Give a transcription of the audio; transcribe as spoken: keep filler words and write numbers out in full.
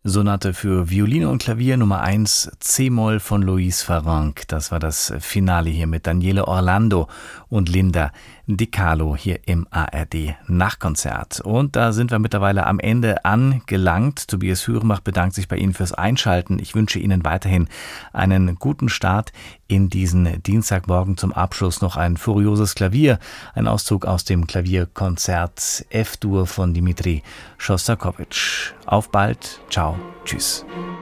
Sonate für Violine und Klavier Nummer eins, C-Moll von Luis Farranc. Das war das Finale hier mit Daniele Orlando und Linda Di Carlo hier im A R D Nachtkonzert. Und da sind wir mittlerweile am Ende angelangt. Tobias Hürenbach bedankt sich bei Ihnen fürs Einschalten. Ich wünsche Ihnen weiterhin einen guten Start in diesen Dienstagmorgen. Zum Abschluss noch ein furioses Klavier, ein Auszug aus dem Klavierkonzert F-Dur von Dmitri Schostakowitsch. Auf bald, ciao, tschüss.